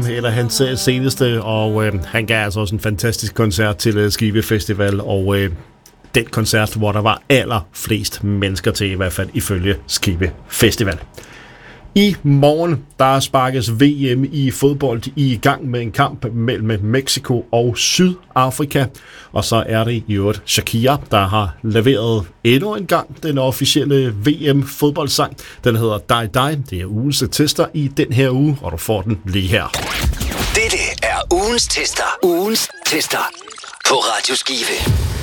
eller hans seneste, og han gav altså også en fantastisk koncert til Skive Festival, og den koncert, hvor der var allerflest mennesker til, i hvert fald ifølge Skive Festival. I morgen, der sparkes VM i fodbold i gang med en kamp mellem Mexico og Sydafrika. Og så er det i øvrigt Shakira, der har leveret endnu en gang den officielle VM-fodboldsang. Den hedder Die Die. Det er ugens tester i den her uge, og du får den lige her. Dette er ugens tester. Ugens tester på Radio Skive.